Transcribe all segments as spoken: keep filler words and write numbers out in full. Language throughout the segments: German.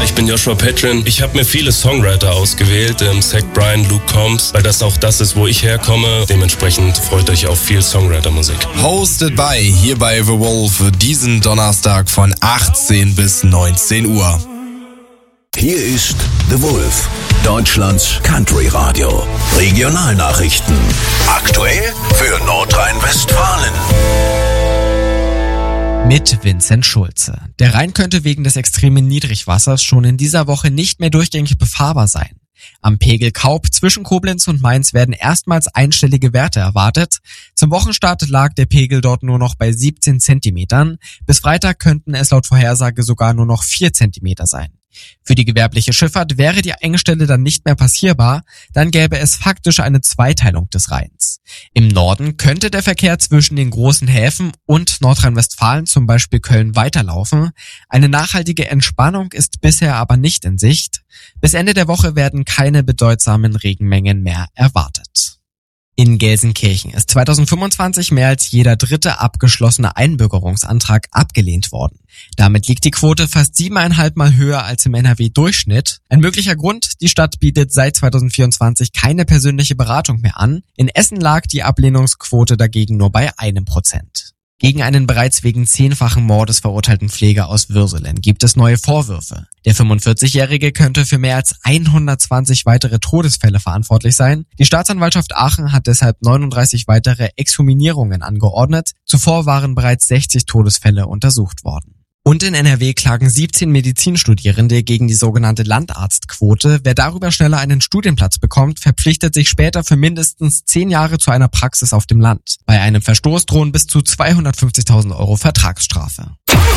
Ich bin Joshua Petrin. Ich habe mir viele Songwriter ausgewählt, ähm, Zach Bryan, Luke Combs, weil das auch das ist, wo ich herkomme. Dementsprechend freut euch auf viel Songwriter-Musik. Hosted by hier bei The Wolf diesen Donnerstag von achtzehn bis neunzehn Uhr. Hier ist The Wolf, Deutschlands Country-Radio. Regionalnachrichten. Aktuell für Nordrhein-Westfalen. Mit Vincent Schulze. Der Rhein könnte wegen des extremen Niedrigwassers schon in dieser Woche nicht mehr durchgängig befahrbar sein. Am Pegel Kaub zwischen Koblenz und Mainz werden erstmals einstellige Werte erwartet. Zum Wochenstart lag der Pegel dort nur noch bei siebzehn Zentimetern. Bis Freitag könnten es laut Vorhersage sogar nur noch vier Zentimeter sein. Für die gewerbliche Schifffahrt wäre die Engstelle dann nicht mehr passierbar, dann gäbe es faktisch eine Zweiteilung des Rheins. Im Norden könnte der Verkehr zwischen den großen Häfen und Nordrhein-Westfalen, zum Beispiel Köln, weiterlaufen. Eine nachhaltige Entspannung ist bisher aber nicht in Sicht. Bis Ende der Woche werden keine bedeutsamen Regenmengen mehr erwartet. In Gelsenkirchen ist zweitausendfünfundzwanzig mehr als jeder dritte abgeschlossene Einbürgerungsantrag abgelehnt worden. Damit liegt die Quote fast siebeneinhalb Mal höher als im N R W-Durchschnitt. Ein möglicher Grund: die Stadt bietet seit zweitausendvierundzwanzig keine persönliche Beratung mehr an. In Essen lag die Ablehnungsquote dagegen nur bei einem Prozent. Gegen einen bereits wegen zehnfachen Mordes verurteilten Pfleger aus Würselen gibt es neue Vorwürfe. Der fünfundvierzigjährige könnte für mehr als hundertzwanzig weitere Todesfälle verantwortlich sein. Die Staatsanwaltschaft Aachen hat deshalb neununddreißig weitere Exhumierungen angeordnet. Zuvor waren bereits sechzig Todesfälle untersucht worden. Und in N R W klagen siebzehn Medizinstudierende gegen die sogenannte Landarztquote. Wer darüber schneller einen Studienplatz bekommt, verpflichtet sich später für mindestens zehn Jahre zu einer Praxis auf dem Land. Bei einem Verstoß drohen bis zu zweihundertfünfzigtausend Euro Vertragsstrafe.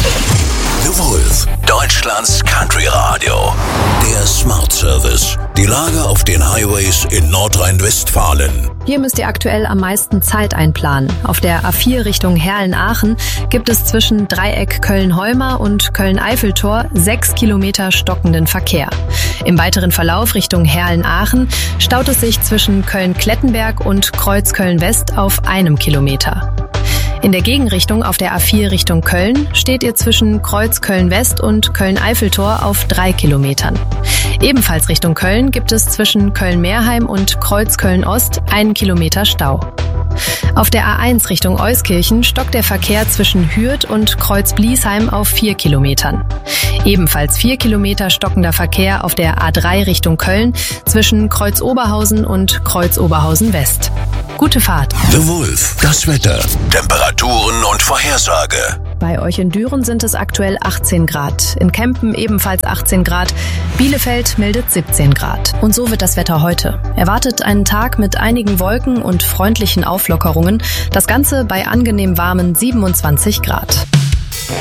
The Wolf, Deutschlands Country-Radio. Der Smart Service. Die Lage auf den Highways in Nordrhein-Westfalen. Hier müsst ihr aktuell am meisten Zeit einplanen. Auf der A vier Richtung Herlen-Aachen gibt es zwischen Dreieck Köln-Heumar und Köln-Eiffeltor sechs Kilometer stockenden Verkehr. Im weiteren Verlauf Richtung Herlen-Aachen staut es sich zwischen Köln-Klettenberg und Kreuz Köln-West auf einem Kilometer. In der Gegenrichtung auf der A vier Richtung Köln steht ihr zwischen Kreuz Köln-West und Köln-Eiffeltor auf drei Kilometern. Ebenfalls Richtung Köln gibt es zwischen Köln-Meerheim und Kreuz Köln-Ost einen Kilometer Stau. Auf der A eins Richtung Euskirchen stockt der Verkehr zwischen Hürth und Kreuz Bliesheim auf vier Kilometern. Ebenfalls vier Kilometer stockender Verkehr auf der A drei Richtung Köln zwischen Kreuz Oberhausen und Kreuz Oberhausen West. Gute Fahrt. The Wolf, das Wetter, Temperaturen und Vorhersage. Bei euch in Düren sind es aktuell achtzehn Grad, in Kempen ebenfalls achtzehn Grad, Bielefeld meldet siebzehn Grad. Und so wird das Wetter heute. Erwartet einen Tag mit einigen Wolken und freundlichen Auflockerungen, das Ganze bei angenehm warmen siebenundzwanzig Grad.